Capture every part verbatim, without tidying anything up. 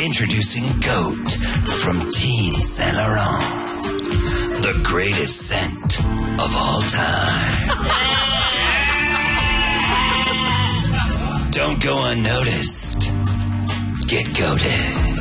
Introducing Goat from Teen Saint Laurent. The greatest scent of all time. Don't go unnoticed. Get goated.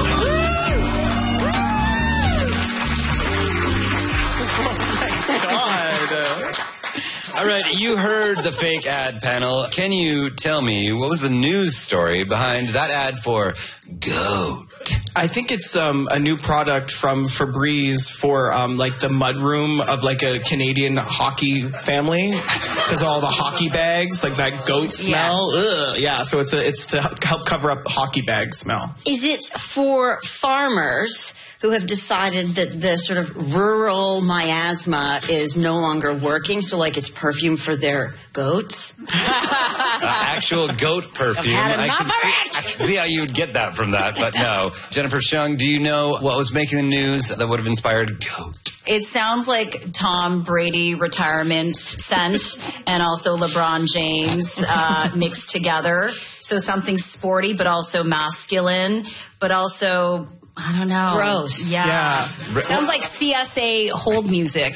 God. All right, you heard the fake ad panel. Can you tell me what was the news story behind that ad for Goat? I think it's um, a new product from Febreze for um, like the mudroom of like a Canadian hockey family, because all the hockey bags, like that goat smell. Yeah. Ugh. Yeah, so it's a, it's to help cover up hockey bag smell. Is it for farmers who have decided that the sort of rural miasma is no longer working, so like it's perfume for their goats? uh, actual goat perfume. I've had enough I, can of see, it! I can see how you would get that from that, but no. Jennifer Shung, do you know what was making the news that would have inspired Goat? It sounds like Tom Brady retirement scent and also LeBron James uh, mixed together. So something sporty, but also masculine, but also... I don't know. Gross. Yeah. Yeah. Sounds like C S A hold music.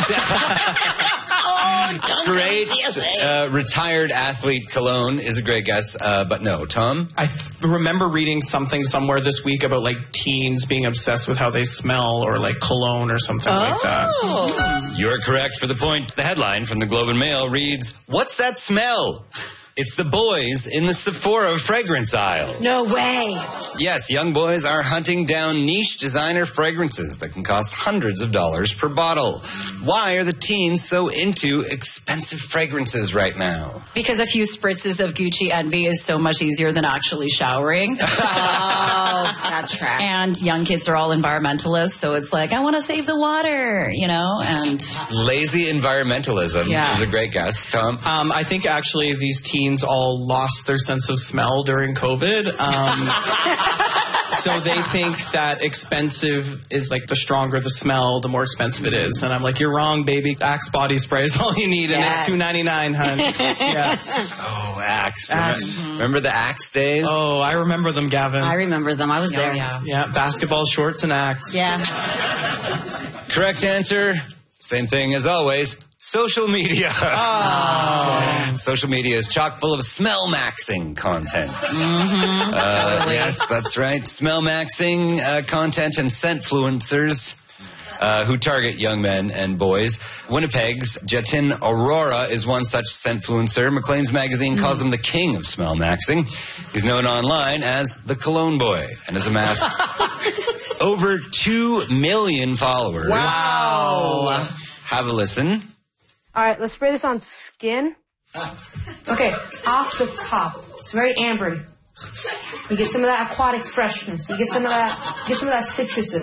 Oh, don't Great. go to C S A. Uh, retired athlete cologne is a great guess, uh, but no. Tom? I th- remember reading something somewhere this week about like teens being obsessed with how they smell, or like cologne or something oh. like that. You're correct for the point. The headline from the Globe and Mail reads, "What's that smell?" It's the boys in the Sephora fragrance aisle. No way. Yes, young boys are hunting down niche designer fragrances that can cost hundreds of dollars per bottle. Why are the teens so into expensive fragrances right now? Because a few spritzes of Gucci Envy is so much easier than actually showering. Oh, that tracks. And young kids are all environmentalists, so it's like, I want to save the water, you know? And Lazy environmentalism Yeah. is a great guess. Tom? Um, I think actually these teens all lost their sense of smell during COVID. Um, so they think that expensive is like the stronger the smell, the more expensive it is. And I'm like, you're wrong, baby. Axe body spray is all you need, and Yes. it's two ninety-nine, hun. Yeah. Oh, Axe. Axe. Remember, remember the Axe days? Oh, I remember them, Gavin. I remember them. I was there. yeah. Yeah, basketball shorts and Axe. Yeah. Correct answer. Same thing as always. Social media. Oh. Social media is chock full of smell maxing content. Mm-hmm. Uh, yes, that's right. Smell maxing uh, content and scentfluencers uh, who target young men and boys. Winnipeg's Jatin Aurora is one such scentfluencer. Maclean's magazine calls him the king of smell maxing. He's known online as the Cologne Boy and has amassed over two million followers. Wow. Have a listen. All right, let's spray this on skin. Okay, off the top. It's very ambery. You get some of that aquatic freshness. You get some of that. Get some of that citruses.